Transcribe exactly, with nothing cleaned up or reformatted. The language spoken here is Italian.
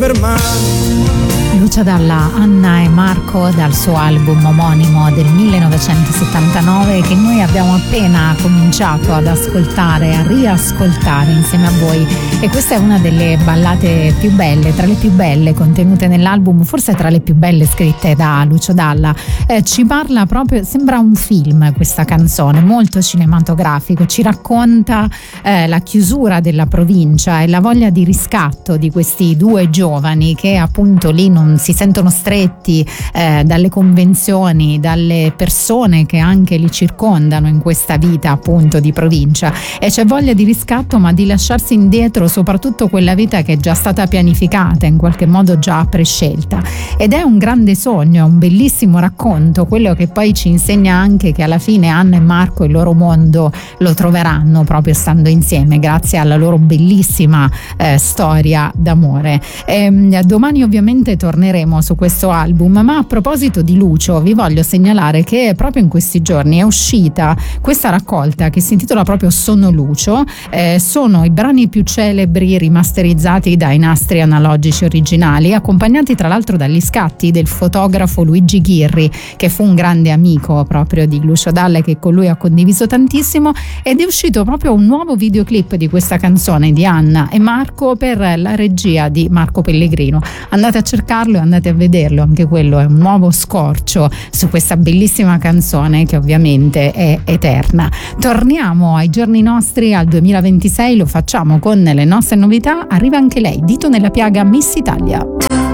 per mano. Lucio Dalla, Anna e Marco, dal suo album omonimo del millenovecentosettantanove, che noi abbiamo appena cominciato ad ascoltare, a riascoltare insieme a voi. E questa è una delle ballate più belle, tra le più belle contenute nell'album, forse tra le più belle scritte da Lucio Dalla. Eh, ci parla proprio, sembra un film questa canzone, molto cinematografico, ci racconta eh, la chiusura della provincia e la voglia di riscatto di questi due giovani che appunto lì non si sentono stretti eh, dalle convenzioni, dalle persone che anche li circondano in questa vita appunto di provincia, e c'è voglia di riscatto, ma di lasciarsi indietro soprattutto quella vita che è già stata pianificata, in qualche modo già prescelta. Ed è un grande sogno, un bellissimo racconto, quello che poi ci insegna anche che alla fine Anna e Marco il loro mondo lo troveranno proprio stando insieme, grazie alla loro bellissima eh, storia d'amore. E, domani ovviamente torneremo su questo album, ma a proposito di Lucio vi voglio segnalare che proprio in questi giorni è uscita questa raccolta che si intitola proprio Sono Lucio. Eh, sono i brani più celebri rimasterizzati dai nastri analogici originali, accompagnati tra l'altro dagli scatti del fotografo Luigi Ghirri, che fu un grande amico proprio di Lucio Dalla, che con lui ha condiviso tantissimo, ed è uscito proprio un nuovo videoclip di questa canzone di Anna e Marco per la regia di Marco Pellegrino. Andate a cercarlo e andate a vederlo, anche quello è un nuovo scorcio su questa bellissima canzone che ovviamente è eterna. Torniamo ai giorni nostri, al duemilaventisei, lo facciamo con le nostre novità. Arriva anche lei, Dito nella piaga, Miss Italia.